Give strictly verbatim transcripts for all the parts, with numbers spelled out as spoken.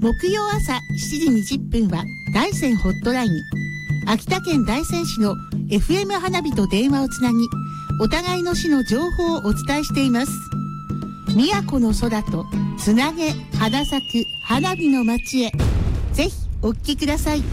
木曜朝しちじにじゅっぷんは大山ホットライン。秋田県大仙市の エフエム 花火と電話をつなぎ、お互いの市の情報をお伝えしています。宮古の空とつなげ花咲く花火の街へ、ぜひお聞きください。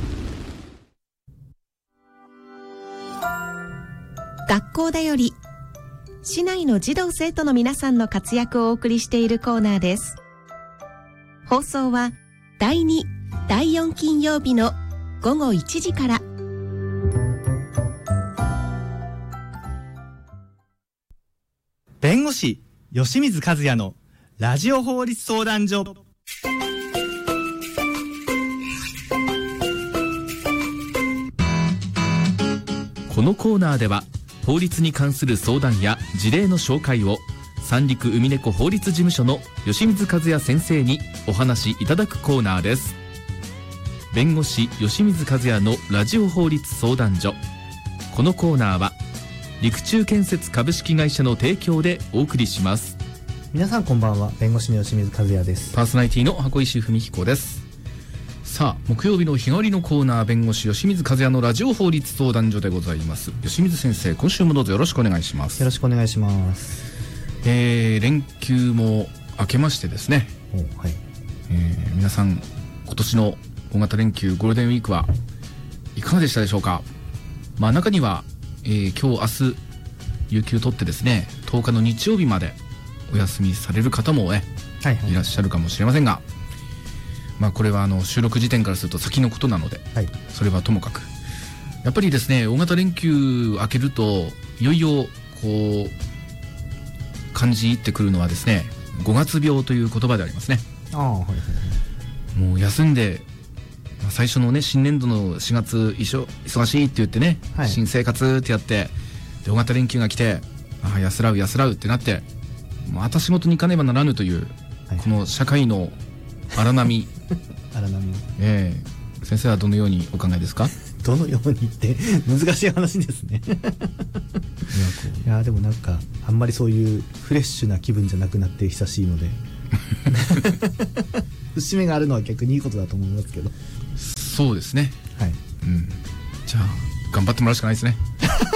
学校だより、市内の児童生徒の皆さんの活躍をお送りしているコーナーです。放送はだいに、だいよん金曜日のごごいちじから。 弁護士吉水和也のラジオ法律相談所。 このコーナーでは法律に関する相談や事例の紹介を三陸海猫法律事務所の吉水和也先生にお話しいただくコーナーです。弁護士吉水和也のラジオ法律相談所。このコーナーは陸中建設株式会社の提供でお送りします。 皆さんこんばんは、弁護士の吉水和也です。 パーソナリティの箱石文彦です。さあ、木曜日の日替わりのコーナー、弁護士吉水和也のラジオ法律相談所でございます。吉水先生、今週もどうぞよろしくお願いします。 よろしくお願いします。 えー、連休も明けましてですね、 お、はい、 えー、皆さん今年の大型連休ゴールデンウィークはいかがでしたでしょうか。まあ中には、えー、今日明日有給取ってですね、とおかの日曜日までお休みされる方もね、はいはい、いらっしゃるかもしれませんが、まあこれはあの収録時点からすると先のことなので、はい、それはともかくやっぱりですね、大型連休明けるといよいよこう感じ入ってくるのはですね、ごがつ病という言葉でありますね。あ、はいはいはい、もう休んで、まあ、最初のね新年度のしがつ忙しいって言ってね、はい、新生活ってやってで大型連休が来て、あ、安らう安らうってなって、また仕事に行かねばならぬという、はい、この社会の荒波荒波、 えー、先生はどのようにお考えですか。 どのようにって難しい話ですね。いやでもなんかあんまりそういうフレッシュな気分じゃなくなって久しいので節目があるのは逆にいいことだと思いますけど。 そうですね、はい、うん、じゃあ頑張ってもらうしかないですね。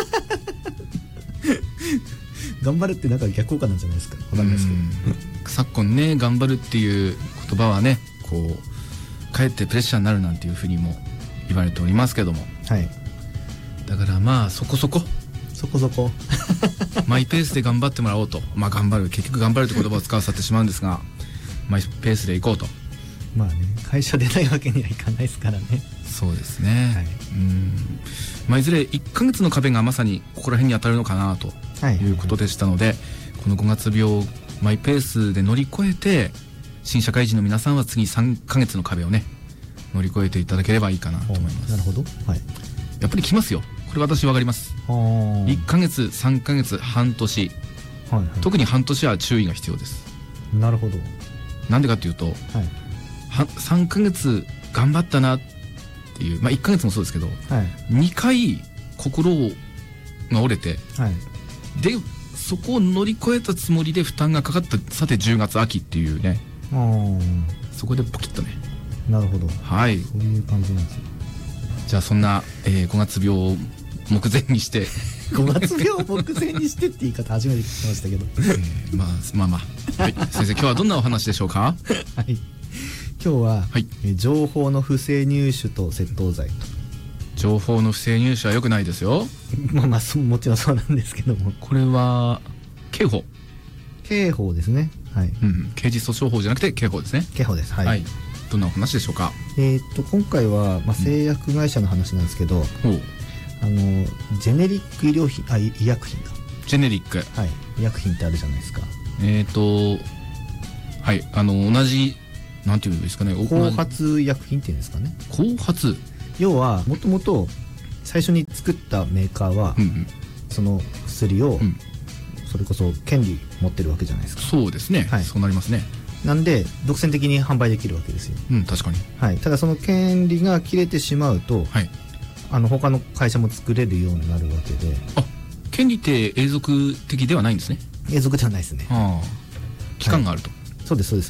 頑張るってなんか逆効果なんじゃないですか。わかんないですけど、 昨今ね、頑張るっていう言葉はね、こうかえってプレッシャーになるなんていうふうにも言われておりますけども、はい、だからまあそこそこそこそこマイペースで頑張ってもらおうと。まあ頑張る、結局頑張るって言葉を使わされてしまうんですが、マイペースでいこうと。 まあね、会社出ないわけにはいかないですからね。 そうですね、はい、うん、まあいずれいっかげつの壁がまさにここら辺に当たるのかなということでしたので、はいはいはい、このごがつ病をマイペースで乗り越えて、新社会人の皆さんは次さんかげつの壁をね乗り越えていただければいいかなと思います。 なるほど、はい、 やっぱり来ますよ、これ私分かります。いっかげつ、さんかげつ、半年、はいはい、特に半年は注意が必要です。 なるほど。 なんでかっていうと、はい、はさんかげつ頑張ったなっていう、まあいっかげつもそうですけど、はい、にかい心が折れて、はい、でそこを乗り越えたつもりで負担がかかった、さてじゅうがつ秋っていうね、そこでポキッとね。 なるほど、 はい、 そういう感じなんですよ。 じゃあそんな、えー、ごがつ病を目前にしてごがつ病を目前にしてって言い方初めて聞きましたけど、 えー、まあまあまあ、はい、先生今日はどんなお話でしょうか。 はい、今日は、はい、え情報の不正入手と窃盗罪と。 情報の不正入手は良くないですよ。 まあまあそもちろんそうなんですけども、 これは刑法刑法ですね。はい、うん、 刑事訴訟法じゃなくて刑法ですね。 刑法です。はい、はい、 どんなお話でしょうか。 えー、っと今回は、まあ、製薬会社の話なんですけど、うん、あのジェネリック医療品、あ、医薬品か。 ジェネリック、 はい、医薬品ってあるじゃないですか。 えー、っとはい、あの同じなんていうんですかね、 後発医薬品っていうんですかね。 後発、 要はもともと最初に作ったメーカーは、うんうん、その薬を、うん、それこそ権利持ってるわけじゃないですか。 そうですね、はい、そうなりますね。 なんで独占的に販売できるわけですよ。 うん、確かに、 はい、ただその権利が切れてしまうと、はい、あの他の会社も作れるようになるわけで。 あ、権利って永続的ではないんですね。 永続ではないですね。あ、 期間があると、 はい、そうですそうです。